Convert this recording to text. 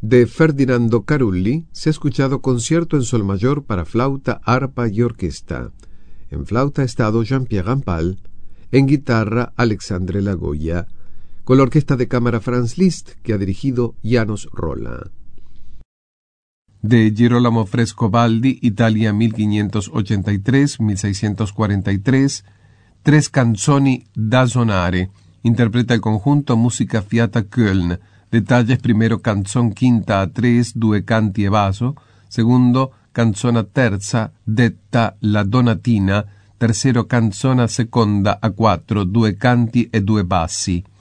De Ferdinando Carulli se ha escuchado concierto en sol mayor para flauta, arpa y orquesta. En flauta ha estado Jean-Pierre Rampal, en guitarra Alexandre Lagoya, con la orquesta de cámara Franz Liszt, que ha dirigido János Rolla. De Girolamo Frescobaldi, Italia 1583-1643, Tres canzoni da sonare. Interpreta el conjunto Musica Fiata Köln. Detalles: primero canzone quinta a 3, due canti e basso; segundo canzone terza, detta la donatina; tercero canzone seconda a 4, due canti e due bassi.